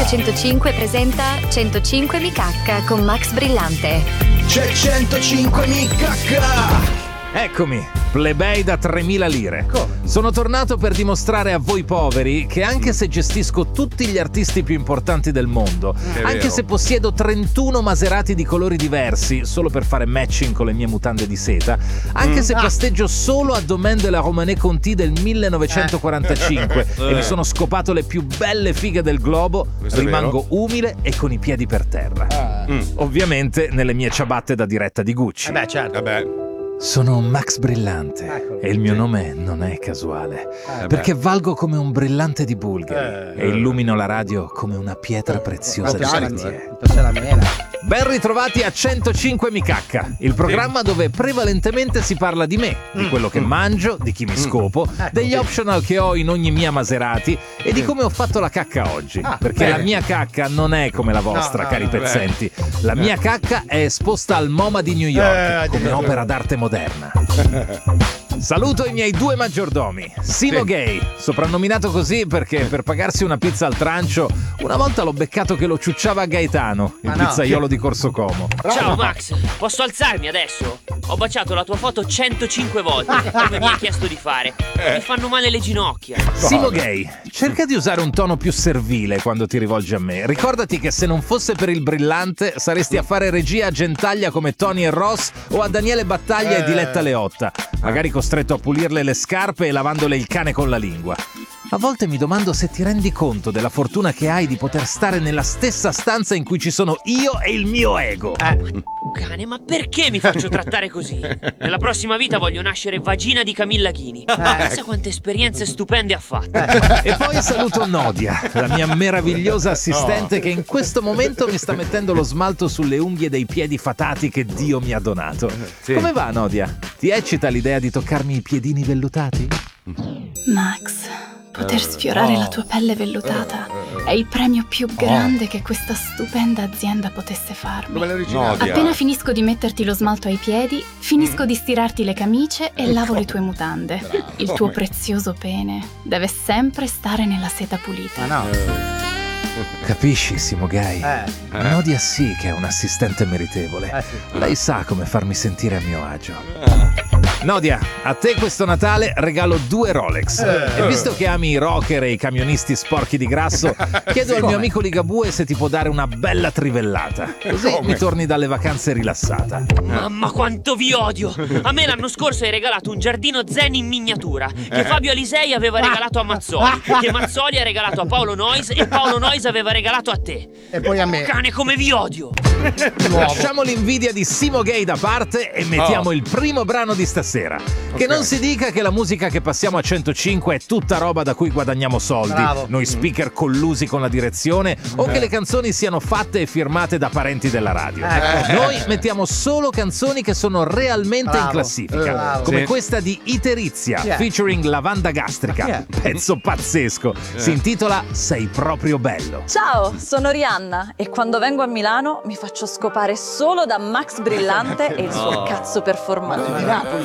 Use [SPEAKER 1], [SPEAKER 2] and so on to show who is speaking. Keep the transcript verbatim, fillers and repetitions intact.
[SPEAKER 1] centocinque presenta centocinque mi cacca con Max Brillante.
[SPEAKER 2] C'è centocinque mi cacca!
[SPEAKER 3] Eccomi, plebei da tremila lire.
[SPEAKER 2] Come?
[SPEAKER 3] Sono tornato per dimostrare a voi poveri che anche se gestisco tutti gli artisti più importanti del mondo,
[SPEAKER 4] È
[SPEAKER 3] anche
[SPEAKER 4] vero.
[SPEAKER 3] se possiedo trentuno Maserati di colori diversi solo per fare matching con le mie mutande di seta, anche
[SPEAKER 4] Mm.
[SPEAKER 3] se
[SPEAKER 4] Ah.
[SPEAKER 3] pasteggio solo a Domaine de la Romanée Conti del millenovecentoquarantacinque
[SPEAKER 4] Eh.
[SPEAKER 3] e mi sono scopato le più belle fighe del globo,
[SPEAKER 4] Questo è
[SPEAKER 3] rimango umile e con i piedi per terra.
[SPEAKER 2] Ah.
[SPEAKER 4] Mm.
[SPEAKER 3] Ovviamente nelle mie ciabatte da diretta di Gucci.
[SPEAKER 2] Eh beh, certo.
[SPEAKER 4] Vabbè.
[SPEAKER 3] Sono Max Brillante
[SPEAKER 2] Eccolo.
[SPEAKER 3] e il mio
[SPEAKER 4] Sì.
[SPEAKER 3] nome non è casuale,
[SPEAKER 2] Eh,
[SPEAKER 3] perché valgo come un brillante di Bulgari
[SPEAKER 2] Eh.
[SPEAKER 3] e illumino la radio come una pietra preziosa di Cartier.
[SPEAKER 2] Questa è la mela.
[SPEAKER 3] Ben ritrovati a centocinque mi cacca, il programma dove prevalentemente si parla di me, di quello che mangio, di chi mi scopo, degli optional che ho in ogni mia Maserati e di come ho fatto la cacca oggi,
[SPEAKER 2] Ah,
[SPEAKER 3] perché
[SPEAKER 2] bene.
[SPEAKER 3] la mia cacca non è come la vostra,
[SPEAKER 2] No, no,
[SPEAKER 3] cari
[SPEAKER 2] no,
[SPEAKER 3] pezzenti. La mia cacca è esposta al MoMA di New York
[SPEAKER 2] Eh,
[SPEAKER 3] come
[SPEAKER 2] addirittura.
[SPEAKER 3] opera d'arte moderna. Saluto i miei due maggiordomi, Simo
[SPEAKER 4] Sì.
[SPEAKER 3] Gay, soprannominato così perché per pagarsi una pizza al trancio una volta l'ho beccato che lo ciucciava a Gaetano, il
[SPEAKER 2] Ma no.
[SPEAKER 3] pizzaiolo di Corso Como.
[SPEAKER 5] Ciao Max, posso alzarmi adesso? Ho baciato la tua foto centocinque volte, come mi hai chiesto di fare. Mi fanno male le ginocchia.
[SPEAKER 3] Simo Gay, cerca di usare un tono più servile quando ti rivolgi a me. Ricordati che se non fosse per il brillante saresti a fare regia a Gentaglia come Tony e Ross o a Daniele Battaglia e Diletta Leotta, magari costretto a pulirle le scarpe e lavandole il cane con la lingua. A volte mi domando se ti rendi conto della fortuna che hai di poter stare nella stessa stanza in cui ci sono io e il mio ego.
[SPEAKER 5] Cane, ma perché mi faccio trattare così? Nella prossima vita voglio nascere vagina di Camilla Ghini. Pensa quante esperienze stupende ha fatto.
[SPEAKER 3] E poi saluto Nodia, la mia meravigliosa assistente che in questo momento mi sta mettendo lo smalto sulle unghie dei piedi fatati che Dio mi ha donato.
[SPEAKER 4] Sì.
[SPEAKER 3] Come va, Nodia? Ti eccita l'idea di toccarmi i piedini vellutati?
[SPEAKER 6] Max, poter sfiorare la tua pelle vellutata è il premio più grande che questa stupenda azienda potesse farmi.
[SPEAKER 2] Come l'originale.
[SPEAKER 4] Nodia.
[SPEAKER 6] Appena finisco di metterti lo smalto ai piedi, finisco di stirarti le camicie e lavo le tue mutande. Il tuo prezioso pene deve sempre stare nella seta pulita.
[SPEAKER 2] Ma no.
[SPEAKER 3] Capisci, Simo Gay?
[SPEAKER 2] Eh.
[SPEAKER 3] Nodia sì che è un assistente meritevole.
[SPEAKER 2] Eh sì.
[SPEAKER 3] Lei sa come farmi sentire a mio agio. Nodia, a te questo Natale regalo due Rolex. E visto che ami i rocker e i camionisti sporchi di grasso, chiedo al mio amico Ligabue se ti può dare una bella trivellata. Così
[SPEAKER 4] Come?
[SPEAKER 3] mi torni dalle vacanze rilassata.
[SPEAKER 5] Mamma quanto vi odio! A me l'anno scorso hai regalato un giardino zen in miniatura che Fabio Alisei aveva regalato a Mazzoli, che Mazzoli ha regalato a Paolo Noyes e Paolo Noyes aveva regalato a te.
[SPEAKER 2] E poi a me.
[SPEAKER 5] Cane, come vi odio!
[SPEAKER 3] Lasciamo l'invidia di Simo Gay da parte e mettiamo
[SPEAKER 4] Oh.
[SPEAKER 3] il primo brano di stasera. Che non si dica che la musica che passiamo a centocinque è tutta roba da cui guadagniamo soldi,
[SPEAKER 2] Bravo.
[SPEAKER 3] noi speaker collusi con la direzione o che le canzoni siano fatte e firmate da parenti della radio.
[SPEAKER 2] Ecco.
[SPEAKER 3] Noi mettiamo solo canzoni che sono realmente in
[SPEAKER 2] Bravo.
[SPEAKER 3] classifica,
[SPEAKER 2] Bravo.
[SPEAKER 3] come
[SPEAKER 4] Sì.
[SPEAKER 3] questa di Iterizia
[SPEAKER 2] Chi è?
[SPEAKER 3] featuring Lavanda Gastrica,
[SPEAKER 2] Ma chi è?
[SPEAKER 3] pezzo pazzesco. Si intitola Sei proprio bello.
[SPEAKER 7] Ciao, sono Rihanna e quando vengo a Milano mi faccio scopare solo da Max Brillante e il suo cazzo performante di Napoli.